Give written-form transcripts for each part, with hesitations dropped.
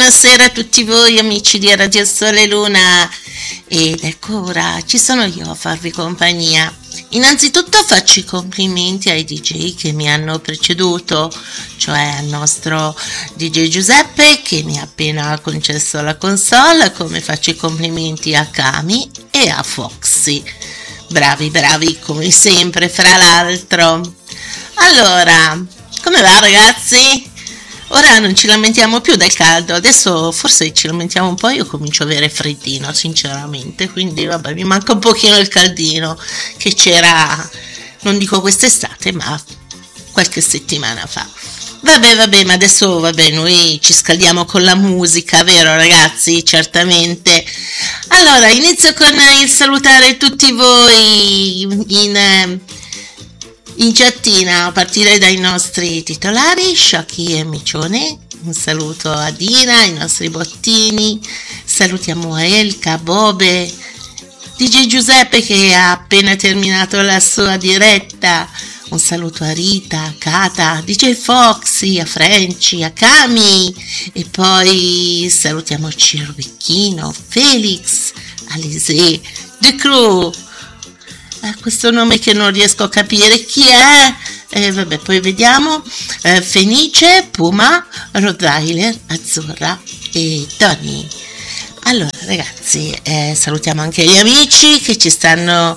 buonasera a tutti voi amici di Radio Sole Luna. Ed ecco ora, ci sono io a farvi compagnia. Innanzitutto faccio i complimenti ai DJ che mi hanno preceduto, cioè al nostro DJ Giuseppe che mi ha appena concesso la console, come faccio i complimenti a Cami e a Foxy. Bravi, come sempre, fra l'altro. Allora, come va ragazzi? Ora non ci lamentiamo più del caldo, adesso forse ci lamentiamo un po', io comincio a avere freddino sinceramente, quindi vabbè, mi manca un pochino il caldino che c'era, non dico quest'estate, ma qualche settimana fa. Vabbè, ma adesso noi ci scaldiamo con la musica, vero ragazzi? Certamente. Allora, inizio con il salutare tutti voi in chattina, a partire dai nostri titolari, Sciocchi e Micione. Un saluto a Dina, ai nostri bottini, salutiamo Elka, Bobe, DJ Giuseppe che ha appena terminato la sua diretta, un saluto a Rita, a Kata, DJ Foxy, a Franci, a Cami e poi salutiamo Ciro Becchino, Felix, Alise, The Crew. Questo nome che non riesco a capire chi è, vabbè, poi vediamo, Fenice, Puma, Rottweiler, Azzurra e Tony. Allora ragazzi, salutiamo anche gli amici che ci stanno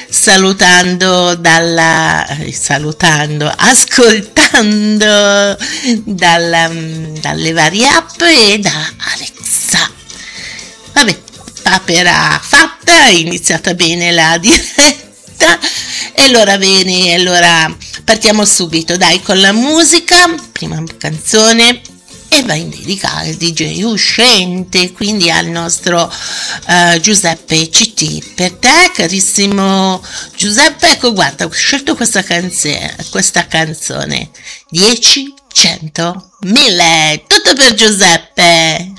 ascoltando dalle varie app e da Alexa. Vabbè, papera fatta, è iniziata bene la diretta. E allora partiamo subito, dai, con la musica, prima canzone, e va in dedica al DJ uscente, quindi al nostro Giuseppe CT. Per te, carissimo Giuseppe, ecco, guarda, ho scelto questa canzone, 10, 100, 1000, tutto per Giuseppe.